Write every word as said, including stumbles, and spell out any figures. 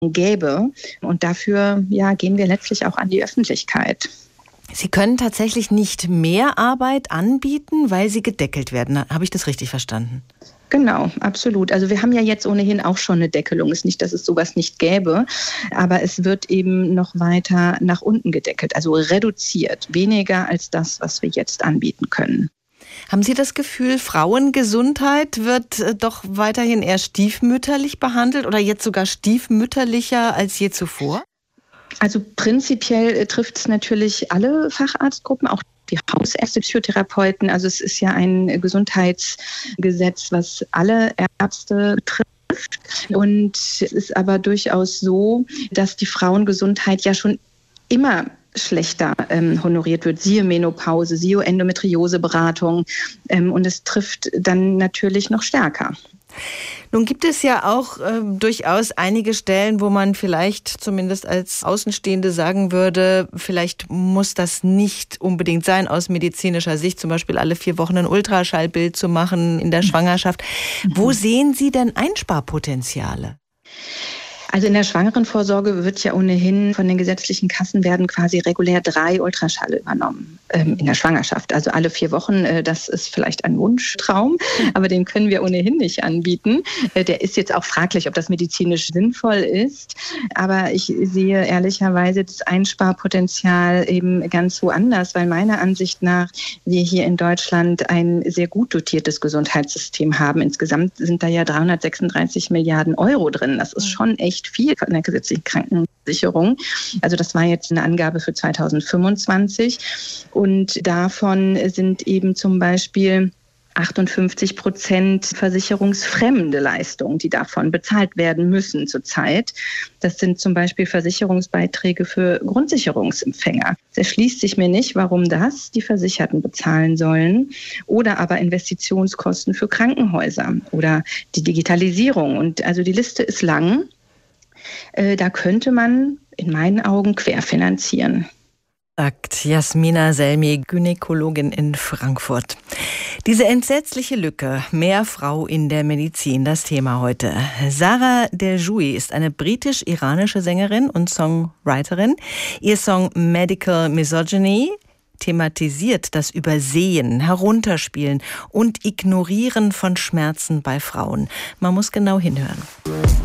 gäbe. Und dafür ja, gehen wir letztlich auch an die Öffentlichkeit. Sie können tatsächlich nicht mehr Arbeit anbieten, weil Sie gedeckelt werden. Habe ich das richtig verstanden? Genau, absolut. Also wir haben ja jetzt ohnehin auch schon eine Deckelung. Es ist nicht, dass es sowas nicht gäbe, aber es wird eben noch weiter nach unten gedeckelt, also reduziert, weniger als das, was wir jetzt anbieten können. Haben Sie das Gefühl, Frauengesundheit wird doch weiterhin eher stiefmütterlich behandelt oder jetzt sogar stiefmütterlicher als je zuvor? Also prinzipiell trifft es natürlich alle Facharztgruppen, auch die Hausärzte, Psychotherapeuten. Also es ist ja ein Gesundheitsgesetz, was alle Ärzte betrifft. Und es ist aber durchaus so, dass die Frauengesundheit ja schon immer schlechter ähm, honoriert wird. Siehe Menopause, siehe Endometrioseberatung. Ähm, und es trifft dann natürlich noch stärker. Nun gibt es ja auch äh, durchaus einige Stellen, wo man vielleicht zumindest als Außenstehende sagen würde, vielleicht muss das nicht unbedingt sein aus medizinischer Sicht, zum Beispiel alle vier Wochen ein Ultraschallbild zu machen in der Schwangerschaft. Mhm. Wo sehen Sie denn Einsparpotenziale? Also in der Schwangerenvorsorge wird ja ohnehin von den gesetzlichen Kassen werden quasi regulär drei Ultraschalle übernommen ähm, in der Schwangerschaft. Also alle vier Wochen, äh, das ist vielleicht ein Wunschtraum, aber den können wir ohnehin nicht anbieten. Äh, der ist jetzt auch fraglich, ob das medizinisch sinnvoll ist. Aber ich sehe ehrlicherweise das Einsparpotenzial eben ganz woanders, weil meiner Ansicht nach wir hier in Deutschland ein sehr gut dotiertes Gesundheitssystem haben. Insgesamt sind da ja dreihundertsechsunddreißig Milliarden Euro drin. Das ist schon echt viel in der gesetzlichen Krankenversicherung. Also das war jetzt eine Angabe für zweitausendfünfundzwanzig. Und davon sind eben zum Beispiel achtundfünfzig Prozent versicherungsfremde Leistungen, die davon bezahlt werden müssen zurzeit. Das sind zum Beispiel Versicherungsbeiträge für Grundsicherungsempfänger. Es erschließt sich mir nicht, warum das die Versicherten bezahlen sollen. Oder aber Investitionskosten für Krankenhäuser oder die Digitalisierung. Und also die Liste ist lang. Da könnte man in meinen Augen querfinanzieren. Sagt Jasmina Selmi, Gynäkologin in Frankfurt. Diese entsetzliche Lücke, mehr Frau in der Medizin, das Thema heute. Sarah Deljoui ist eine britisch-iranische Sängerin und Songwriterin. Ihr Song Medical Misogyny thematisiert das Übersehen, Herunterspielen und Ignorieren von Schmerzen bei Frauen. Man muss genau hinhören.